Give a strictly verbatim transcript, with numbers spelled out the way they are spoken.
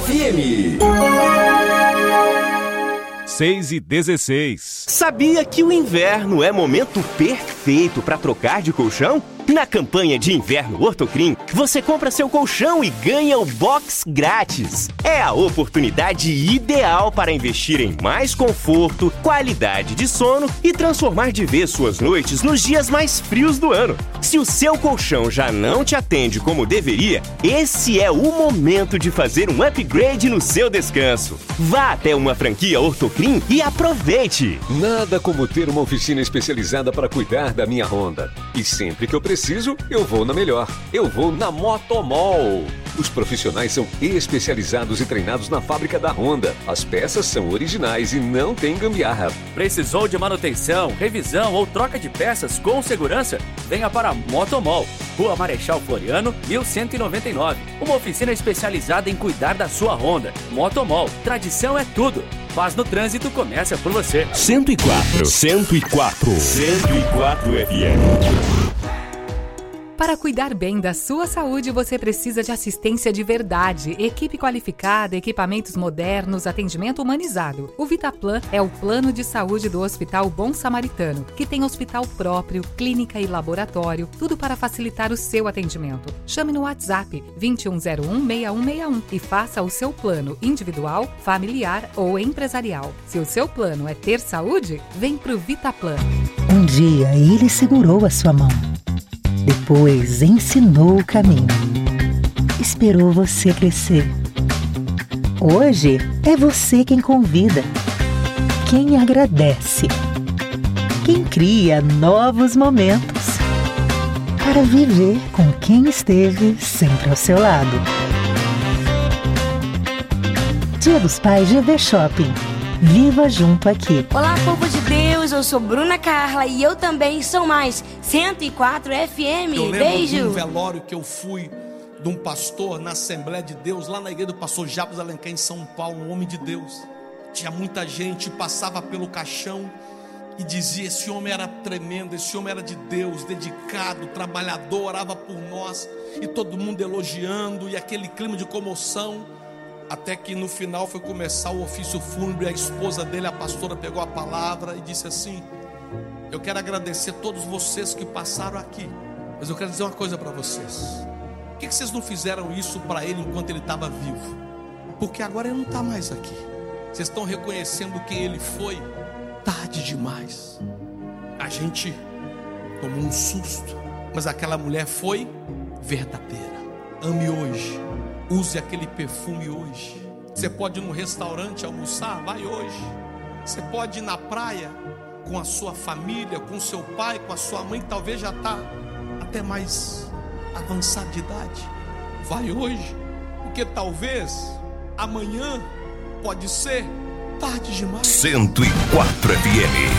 F M. seis e dezesseis. Sabia que o inverno é momento perfeito para trocar de colchão? Na campanha de inverno Ortocrim, você compra seu colchão e ganha o box grátis. É a oportunidade ideal para investir em mais conforto, qualidade de sono e transformar de vez suas noites nos dias mais frios do ano. Se o seu colchão já não te atende como deveria, esse é o momento de fazer um upgrade no seu descanso. Vá até uma franquia Ortocrim e aproveite! Nada como ter uma oficina especializada para cuidar da minha Honda. E sempre que eu preciso, eu vou na melhor. Eu vou na Motomol. Os profissionais são especializados e treinados na fábrica da Honda. As peças são originais e não tem gambiarra. Precisou de manutenção, revisão ou troca de peças com segurança? Venha para a Motomol, Rua Marechal Floriano, mil cento e noventa e nove. Uma oficina especializada em cuidar da sua Honda. Motomol, tradição é tudo. Paz no trânsito começa por você. cento e quatro. cento e quatro. cento e quatro F M. Para cuidar bem da sua saúde, você precisa de assistência de verdade, equipe qualificada, equipamentos modernos, atendimento humanizado. O Vitaplan é o plano de saúde do Hospital Bom Samaritano, que tem hospital próprio, clínica e laboratório, tudo para facilitar o seu atendimento. Chame no WhatsApp vinte e um zero um, seis um seis um e faça o seu plano individual, familiar ou empresarial. Se o seu plano é ter saúde, vem pro Vitaplan. Um dia ele segurou a sua mão. Depois ensinou o caminho. Esperou você crescer. Hoje é você quem convida, quem agradece, quem cria novos momentos para viver com quem esteve sempre ao seu lado. Dia dos Pais G V Shopping. Viva junto aqui. Olá, povo de Deus, eu sou Bruna Carla e eu também sou mais cento e quatro F M. Eu lembro Beijo. de um velório que eu fui de um pastor na Assembleia de Deus, lá na igreja do pastor Jabes Alencar em São Paulo, um homem de Deus. Tinha muita gente, passava pelo caixão e dizia: esse homem era tremendo, esse homem era de Deus, dedicado, trabalhador, orava por nós, e todo mundo elogiando, e aquele clima de comoção. Até que no final foi começar o ofício fúnebre, a esposa dele, a pastora, pegou a palavra e disse assim: eu quero agradecer todos vocês que passaram aqui, mas eu quero dizer uma coisa para vocês. Por que vocês não fizeram isso para ele enquanto ele estava vivo? Porque agora ele não está mais aqui. Vocês estão reconhecendo quem ele foi? Tarde demais. A gente tomou um susto, mas aquela mulher foi verdadeira. Ame hoje. Use aquele perfume hoje. Você pode ir num restaurante almoçar? Vai hoje. Você pode ir na praia com a sua família, com o seu pai, com a sua mãe, que talvez já está até mais avançado de idade. Vai hoje. Porque talvez amanhã pode ser tarde demais. cento e quatro F M.